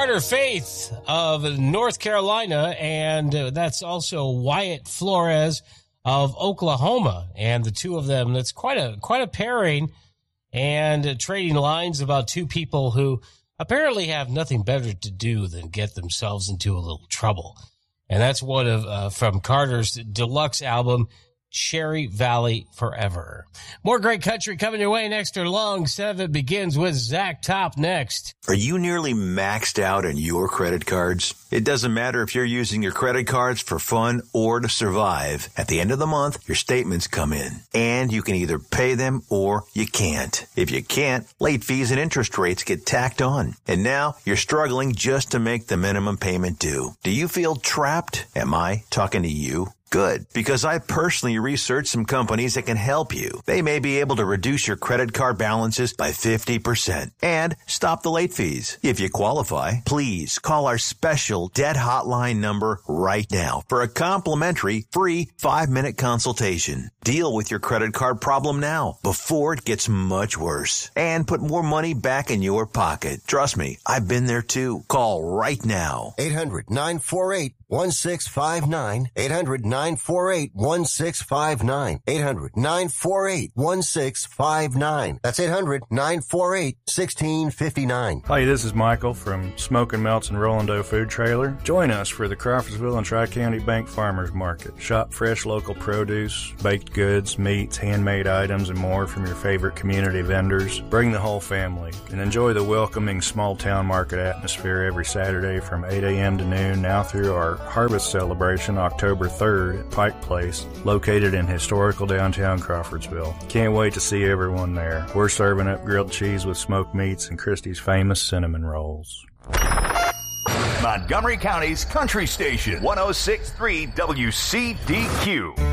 Carter Faith of North Carolina, and that's also Wyatt Flores of Oklahoma. And the two of them, that's quite a pairing, and trading lines about two people who apparently have nothing better to do than get themselves into a little trouble. And that's one of from Carter's deluxe album, Cherry Valley Forever. More great country coming your way next. Or Long 7 begins with Zach Top next. Are you nearly maxed out on your credit cards? It doesn't matter if you're using your credit cards for fun or to survive. At the end of the month, your statements come in, and you can either pay them or you can't. If you can't, late fees and interest rates get tacked on. And now you're struggling just to make the minimum payment due. Do you feel trapped? Am I talking to you? Good, because I personally researched some companies that can help you. They may be able to reduce your credit card balances by 50% and stop the late fees. If you qualify, please call our special debt hotline number right now for a complimentary free 5-minute consultation. Deal with your credit card problem now before it gets much worse and put more money back in your pocket. Trust me, I've been there too. Call right now. 800-948-1659. 800-948-1659. 800-948-1659. That's 800-948-1659. Hi, this is Michael from Smokin' Melts and Rolando Food Trailer. Join us for the Crawfordsville and Tri-County Bank Farmers Market. Shop fresh local produce, baked goods, meats, handmade items, and more from your favorite community vendors. Bring the whole family and enjoy the welcoming small-town market atmosphere every Saturday from 8 a.m. to noon, now through our harvest celebration October 3rd at Pike Place, located in historical downtown Crawfordsville. Can't wait to see everyone there. We're serving up grilled cheese with smoked meats and Christie's famous cinnamon rolls. Montgomery County's Country Station, 106.3 WCDQ.